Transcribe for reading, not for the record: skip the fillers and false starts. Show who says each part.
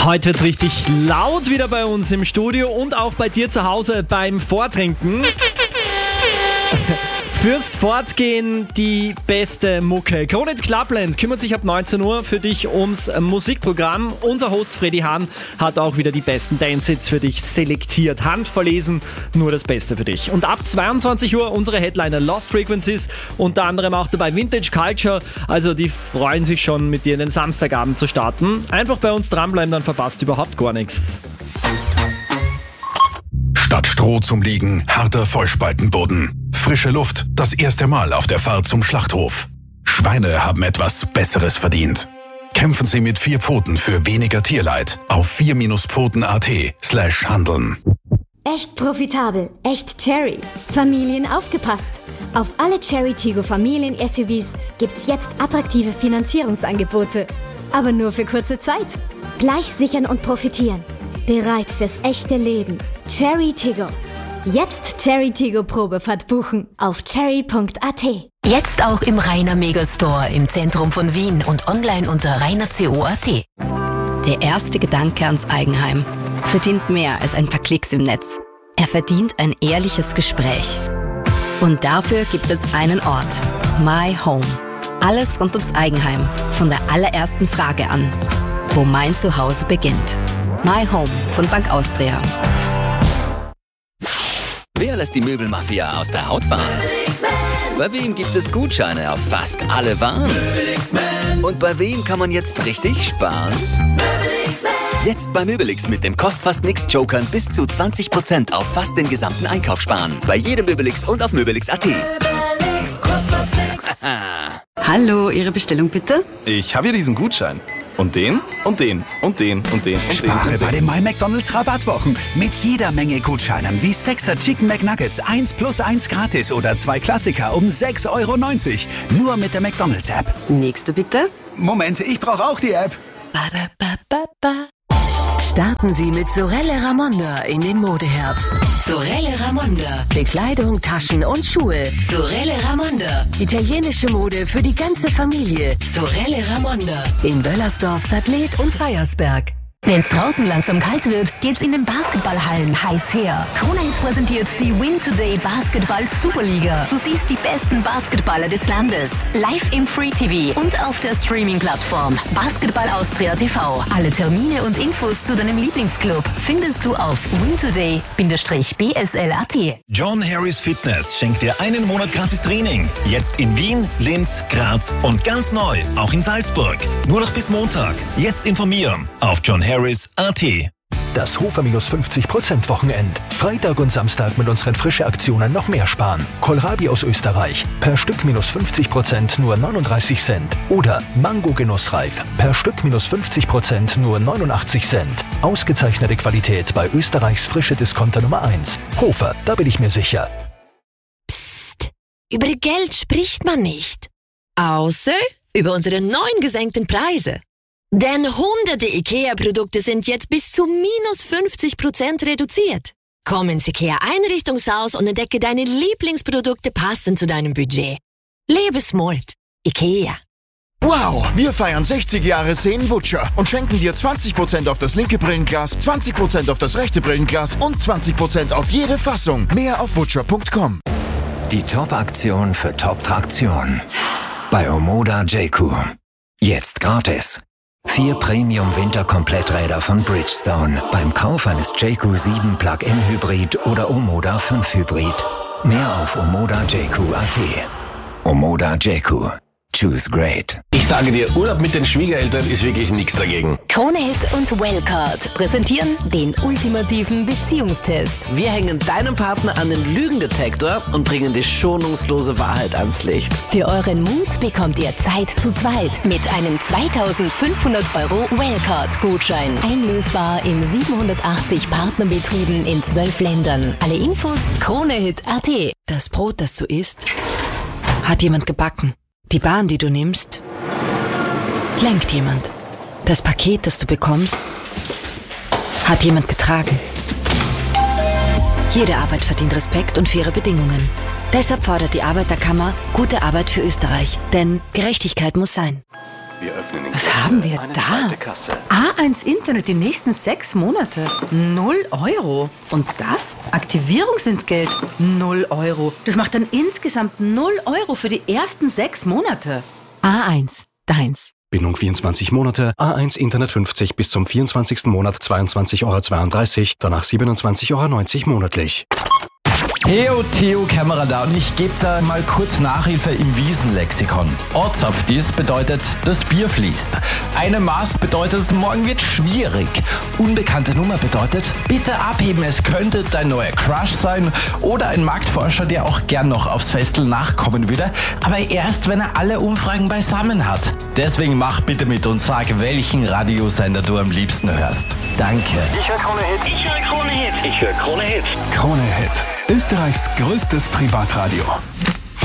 Speaker 1: Heute wird's richtig laut wieder bei uns im Studio und auch bei dir zu Hause beim Vortrinken. Fürs Fortgehen die beste Mucke. Krone Hit Clubland kümmert sich ab 19 Uhr für dich ums Musikprogramm. Unser Host Freddy Hahn hat auch wieder die besten Dance-Hits für dich selektiert. Handverlesen, nur das Beste für dich. Und ab 22 Uhr unsere Headliner Lost Frequencies, unter anderem auch dabei Vintage Culture. Also die freuen sich schon, mit dir in den Samstagabend zu starten. Einfach bei uns dranbleiben, dann verpasst du überhaupt gar nichts.
Speaker 2: Statt Stroh zum Liegen, harter Vollspaltenboden. Frische Luft, das erste Mal auf der Fahrt zum Schlachthof. Schweine haben etwas Besseres verdient. Kämpfen Sie mit 4 Pfoten für weniger Tierleid auf 4-pfoten.at/handeln.
Speaker 3: Echt profitabel, echt Cherry. Familien aufgepasst. Auf alle Cherry Tiggo Familien-SUVs gibt's jetzt attraktive Finanzierungsangebote. Aber nur für kurze Zeit. Gleich sichern und profitieren. Bereit fürs echte Leben. Cherry Tiggo. Jetzt Cherry Tiggo Probefahrt buchen auf cherry.at.
Speaker 4: Jetzt auch im Rainer Megastore im Zentrum von Wien und online unter rainerco.at.
Speaker 5: Der erste Gedanke ans Eigenheim verdient mehr als ein paar Klicks im Netz. Er verdient ein ehrliches Gespräch. Und dafür gibt's jetzt einen Ort. My Home. Alles rund ums Eigenheim. Von der allerersten Frage an. Wo mein Zuhause beginnt. My Home von Bank Austria.
Speaker 6: Wer lässt die Möbelmafia aus der Haut fahren? Bei wem gibt es Gutscheine auf fast alle Waren? Und bei wem kann man jetzt richtig sparen? Jetzt bei Möbelix mit dem Kostfast-Nix-Jokern bis zu 20% auf fast den gesamten Einkauf sparen. Bei jedem Möbelix und auf Möbelix.at.
Speaker 5: Hallo, Ihre Bestellung bitte?
Speaker 7: Ich habe hier diesen Gutschein. Und den, und den, und den, und den, und
Speaker 8: Spare
Speaker 7: den.
Speaker 8: bei den My McDonald's Rabattwochen mit jeder Menge Gutscheinen wie 6er Chicken McNuggets 1 plus 1 gratis oder 2 Klassiker um 6,90 Euro. Nur mit der McDonald's App.
Speaker 5: Nächste bitte?
Speaker 8: Moment, ich brauche auch die App.
Speaker 4: Starten Sie mit Sorelle Ramonda in den Modeherbst. Sorelle Ramonda. Bekleidung, Taschen und Schuhe. Sorelle Ramonda. Italienische Mode für die ganze Familie. Sorelle Ramonda. In Wöllersdorf, Sattlet und Feiersberg. Wenn's draußen langsam kalt wird, geht's in den Basketballhallen heiß her. Krone Hit präsentiert die Win Today Basketball Superliga. Du siehst die besten Basketballer des Landes. Live im Free TV und auf der Streaming-Plattform Basketball Austria TV. Alle Termine und Infos zu deinem Lieblingsclub findest du auf wintoday-bsl.at.
Speaker 9: John Harris Fitness schenkt dir einen Monat gratis Training. Jetzt in Wien, Linz, Graz und ganz neu, auch in Salzburg. Nur noch bis Montag. Jetzt informieren auf johnharris.at.
Speaker 10: Das Hofer-50% Wochenend. Freitag und Samstag mit unseren frische Aktionen noch mehr sparen. Kohlrabi aus Österreich. Per Stück -50% nur 39 Cent. Oder Mango Genussreif. Per Stück -50% nur 89 Cent. Ausgezeichnete Qualität bei Österreichs frische Discounter Nummer 1. Hofer, da bin ich mir sicher.
Speaker 4: Psst, über Geld spricht man nicht. Außer über unsere neuen gesenkten Preise. Denn hunderte IKEA-Produkte sind jetzt bis zu -50% reduziert. Komm ins IKEA-Einrichtungshaus und entdecke deine Lieblingsprodukte passend zu deinem Budget. Lebe smart. IKEA.
Speaker 11: Wow, wir feiern 60 Jahre Seen-Wutscher und schenken dir 20% auf das linke Brillenglas, 20% auf das rechte Brillenglas und 20% auf jede Fassung. Mehr auf wutscher.com.
Speaker 6: Die Top-Aktion für Top-Traktion. Bei Omoda J-Cool. Jetzt gratis. 4 Premium-Winter-Kompletträder von Bridgestone beim Kauf eines J-Cool 7 Plug-in Hybrid oder Omoda 5 Hybrid. Mehr auf omoda.jq.at. Omoda J-Cool. Choose great.
Speaker 12: Ich sage dir, Urlaub mit den Schwiegereltern ist wirklich nichts dagegen.
Speaker 4: Krone Hit und Wellcard präsentieren den ultimativen Beziehungstest.
Speaker 13: Wir hängen deinem Partner an den Lügendetektor und bringen die schonungslose Wahrheit ans Licht.
Speaker 4: Für euren Mut bekommt ihr Zeit zu zweit mit einem 2500 € Wellcard-Gutschein. Einlösbar in 780 Partnerbetrieben in 12 Ländern. Alle Infos KroneHit.at.
Speaker 5: Das Brot, das du isst, hat jemand gebacken. Die Bahn, die du nimmst, lenkt jemand. Das Paket, das du bekommst, hat jemand getragen. Jede Arbeit verdient Respekt und faire Bedingungen. Deshalb fordert die Arbeiterkammer gute Arbeit für Österreich. Denn Gerechtigkeit muss sein.
Speaker 12: Wir öffnen in
Speaker 14: Was
Speaker 12: Kürze
Speaker 14: haben wir
Speaker 12: eine
Speaker 14: da?
Speaker 12: zweite Kasse.
Speaker 14: A1 Internet die nächsten 6 Monate. 0 Euro. Und das? Aktivierungsentgelt. 0 Euro. Das macht dann insgesamt 0 Euro für die ersten 6 Monate. A1. Deins.
Speaker 15: Bindung 24 Monate, A1 Internet 50 bis zum 24. Monat 22,32 Euro, danach 27,90 Euro monatlich.
Speaker 16: Hey, Theo Kämmerer da und ich gebe da mal kurz Nachhilfe im Wiesenlexikon. Ortsapfdies bedeutet, das Bier fließt. Eine Maß bedeutet, morgen wird schwierig. Unbekannte Nummer bedeutet, bitte abheben, es könnte dein neuer Crush sein oder ein Marktforscher, der auch gern noch aufs Festel nachkommen würde, aber erst, wenn er alle Umfragen beisammen hat. Deswegen mach bitte mit und sag, welchen Radiosender du am liebsten hörst. Danke.
Speaker 12: Ich höre Krone Hit. Ich höre Krone Hit. Ich höre Krone Hit.
Speaker 10: Krone Hit. Österreichs größtes Privatradio.